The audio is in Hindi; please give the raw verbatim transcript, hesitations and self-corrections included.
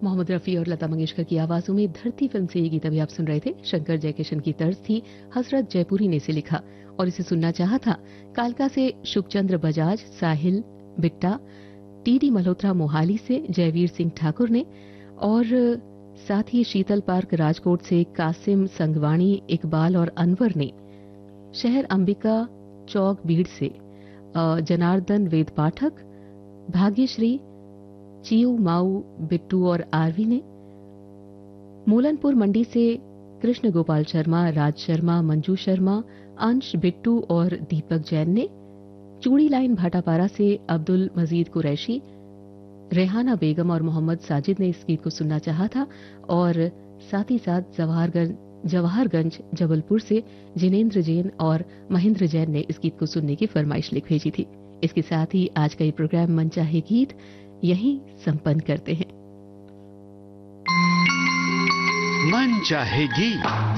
मोहम्मद रफी और लता मंगेशकर की आवाजों में धरती फिल्म से ये गीत अभी आप सुन रहे थे। शंकर जयकिशन की तर्ज थी, हसरत जयपुरी ने इसे लिखा और इसे सुनना चाहा था कालका से शुभचंद्र बजाज, साहिल बिट्टा, टी डी मल्होत्रा मोहाली से जयवीर सिंह ठाकुर ने, और साथ ही शीतल पार्क राजकोट से कासिम संगवाणी, इकबाल और अनवर ने, शहर अंबिका चौक बीड़ से जनार्दन वेद पाठक, भाग्यश्री, चियू माऊ बिट्टू और आरवी ने, मूलनपुर मंडी से कृष्ण गोपाल शर्मा, राज शर्मा, मंजू शर्मा, अंश बिट्टू और दीपक जैन ने, चूड़ी लाइन भाटापारा से अब्दुल मजीद कुरैशी, रेहाना बेगम और मोहम्मद साजिद ने इस गीत को सुनना चाहा था, और साथ ही साथ जवाहरगंज जवाहरगंज जबलपुर से जिनेंद्र जैन और महेंद्र जैन ने इस गीत को सुनने की फरमाइश लिख भेजी थी। इसके साथ ही आज का ये प्रोग्राम मन चाहे गीत यहीं संपन्न करते हैं। मन चाहे गीत।